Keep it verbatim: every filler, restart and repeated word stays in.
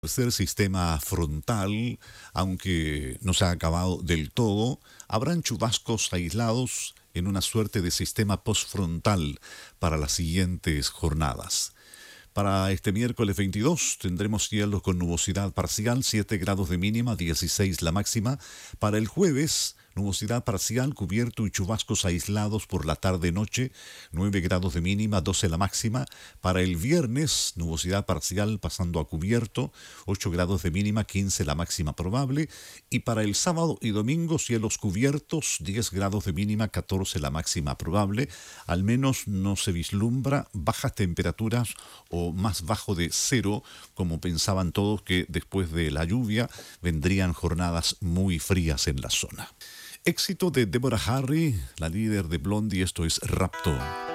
Tercer sistema frontal, aunque no se ha acabado del todo, habrán chubascos aislados en una suerte de sistema postfrontal para las siguientes jornadas. Para este miércoles veintidós tendremos cielo con nubosidad parcial, siete grados de mínima, dieciséis la máxima. Para el jueves, nubosidad parcial, cubierto y chubascos aislados por la tarde-noche, nueve grados de mínima, doce la máxima. Para el viernes, nubosidad parcial pasando a cubierto, ocho grados de mínima, quince la máxima probable. Y para el sábado y domingo, cielos cubiertos, diez grados de mínima, catorce la máxima probable. Al menos no se vislumbra bajas temperaturas o más bajo de cero, como pensaban todos que después de la lluvia vendrían jornadas muy frías en la zona. Éxito de Deborah Harry, la líder de Blondie, esto es Rapto.